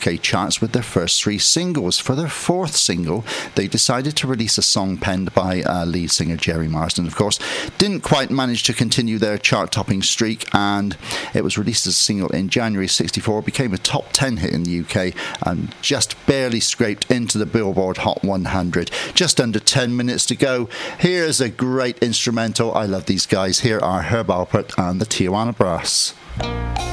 UK charts with their first 3 singles. For their 4th single, they decided to release a song penned by lead singer Jerry Marsden. Of course, didn't quite manage to continue their chart-topping streak, and it was released as a single in January 64, became a top 10 hit in the UK, and just barely scraped into the Billboard Hot 100. Just under 10 minutes to go. Here's a great instrumental. I love these guys. Here are Herb Alpert and the Tijuana Brass.